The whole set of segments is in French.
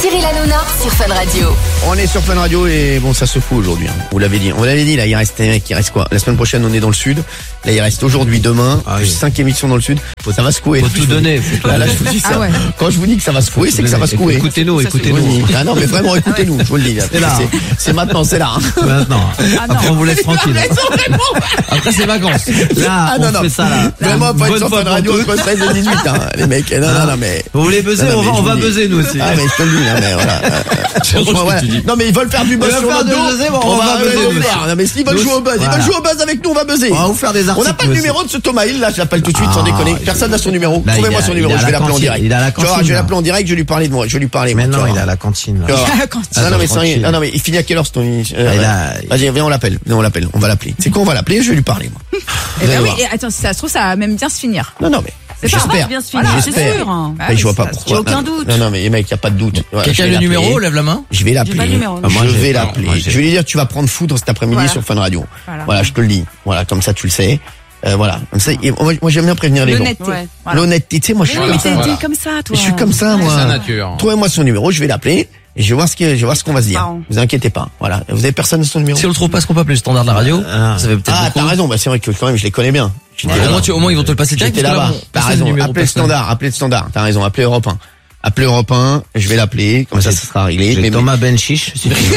Cyril Hanouna sur Fun Radio. On est sur Fun Radio et bon, ça se fout aujourd'hui. Hein. On l'avait dit là, il reste quoi? La semaine prochaine, on est dans le sud. Là, il reste aujourd'hui, demain, 5 émissions dans le sud. Ça va secouer. Faut tout donner. Là, je vous dis ça. Quand je vous dis que ça va secouer, c'est que ça va secouer. Écoutez-nous. Ah non, mais vraiment, écoutez-nous. Je vous le dis. C'est maintenant, c'est là. Maintenant. Après, on vous laisse tranquille. Après, c'est vacances. Là, on fait ça là. Vraiment, pas être sur Fun Radio entre 13 et 18, hein, les mecs. Non, mais. Vous voulez buzzer? On va buzzer, nous aussi. Ah, mais je te le dis, là, mais voilà. Non, mais ils veulent faire du buzz sur notre dos. On va buzzer. Non, mais s'ils veulent jouer au buzz, ils veulent jouer au buzz avec nous, on va buzzer. On va vous faire des articles. On n'a pas le numéro de ce Thomas Hill, là, je l'appelle tout de suite, sans déconner. Personne n'a son numéro. Là, Trouvez-moi son numéro, je vais l'appeler en direct. Il est à la cantine. Je vais l'appeler en direct, je vais lui parler de moi. Je vais lui parler. Mais non, il est à la cantine. Non, mais sérieux. Non, mais il finit à quelle heure ce ton Vas-y, viens, on l'appelle. On va l'appeler. C'est quoi, on va l'appeler, je vais lui parler, moi. Eh ben oui, et attends, si ça se trouve, ça va même bien se finir. Non, mais. J'espère. Bien se finir, c'est sûr. Je vois pas pourquoi. J'ai aucun doute. Non, mais les mecs, y a pas de doute. Quelqu'un a le numéro? Lève la main. Je vais l'appeler. J'ai pas le numéro. Je vais l'appeler. Je vais lui dire, tu vas prendre foudre cet après-midi sur Fun Radio. Voilà, je te le dis. Voilà, comme ça, tu le sais. Voilà, comme ça. Moi, j'aime bien prévenir les gens. L'honnêteté, tu sais, moi, je suis comme ça. T'es dit comme ça, toi. Je suis comme ça, moi. C'est sa nature. Trouvez-moi son numéro, je vais l'appeler. Et je vais voir ce qu'on va se dire. Vous inquiétez pas. Voilà. Vous avez personne son numéro? Si on le trouve pas, est-ce qu'on peut appeler le standard de la radio? Ça fait peut-être beaucoup. T'as raison. Bah, c'est vrai que quand même, je les connais bien. Au moins, ils vont te le passer direct. J'étais là-bas. T'as raison. Appelez le standard. T'as raison. Appelez Europe 1. Appelez Europe 1. Je vais l'appeler. Comme ça sera réglé. J'ai Thomas Benchiche.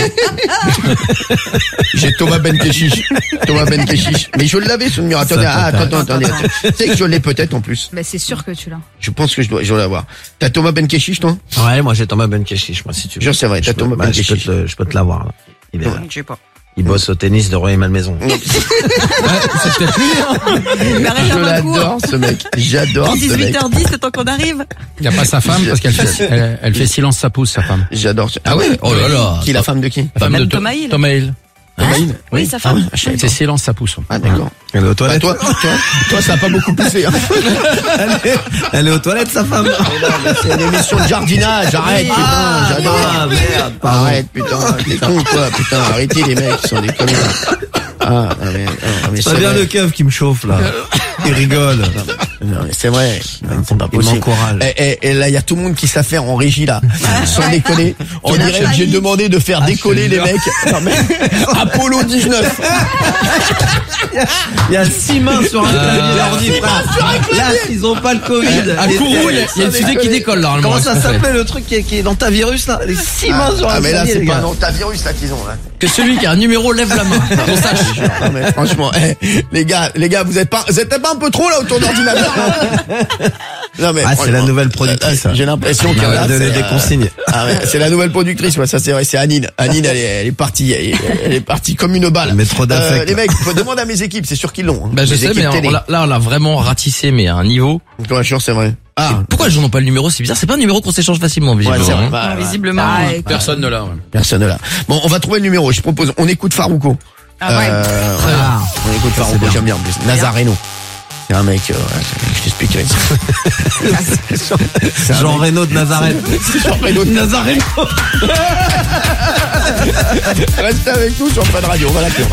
J'ai Thomas Benchiche. Mais je l'avais, ce numéro. Attendez. Attendez. Tu sais que je l'ai peut-être en plus. Bah, c'est sûr que tu l'as. Je pense que je dois l'avoir. T'as Thomas Benchiche, toi? Ouais, moi j'ai Thomas Benchiche, moi, si tu veux. C'est vrai. T'as Thomas Benchiche. Je peux te l'avoir, là. Je sais pas. Il bosse au tennis de Roy Malmaison. C'est peut-être lui, hein. Je l'adore, ce mec. J'adore ce mec. 18h10, le temps qu'on arrive. Il n'y a pas sa femme parce qu'elle fait silence sa pousse, sa femme. J'adore. Ah ouais? Oh là là. Qui est la femme de qui? La femme de Thomas Hill. Thomas Hill. Thomas Hill? Oui, sa femme. C'est silence sa pousse. Ah, d'accord. Elle est aux toilettes. Toi, ça a pas beaucoup poussé, hein. Elle est aux toilettes, sa femme. C'est une émission de jardinage, arrête, putain, j'adore. Ah, merde. Arrête, putain, t'es con, quoi, putain, arrêtez les mecs, ils sont des connards. Mais c'est bien le keuf qui me chauffe, là. Il rigole. Non, mais c'est vrai. C'est pas possible. Et là, il y a tout le monde qui s'affaire en régie, là. Sans déconner. On dirait que j'ai demandé de faire décoller les mecs. Non, mais Apollo 19. Il y a 6 mains sur un clavier d'ordi, frère. Là, ils ont pas le Covid. À Kourou, il y a une fusée qui décolle, là. Comment ça s'appelle le truc qui est dans ta virus, là? Les 6 mains sur un clavier. Mais là, c'est pas dans ta virus, là, qu'ils ont, là. Que celui qui a un numéro lève la main. Qu'on sache. Non, mais franchement, les gars, vous êtes pas un peu trop là autour d'ordinateur? Non, mais. C'est la nouvelle productrice. J'ai l'impression qu'elle va donner des consignes. Ah ouais, c'est la nouvelle productrice, ouais, ça c'est vrai, c'est Anine. Anine, elle est partie, elle est partie comme une balle. Mais trop d'affect. Les mecs, faut demander à mes équipes, c'est sûr qu'ils l'ont. Bah, je sais, mais là, on a vraiment ratissé, mais à un niveau. Bien sûr, c'est vrai. Pourquoi les gens n'ont pas le numéro? C'est bizarre, c'est pas un numéro qu'on s'échange facilement, visiblement. Visiblement. Personne ne l'a. Personne ne l'a. Bon, on va trouver le numéro. Je propose, on écoute Farouko. On écoute Farouko, j'aime bien en plus. Nazareno. C'est un mec, je t'expliquerai. C'est Jean Reno de Nazareth. C'est Jean Reno de Nazareth. Restez avec nous sur Fun Radio, on va l'appeler.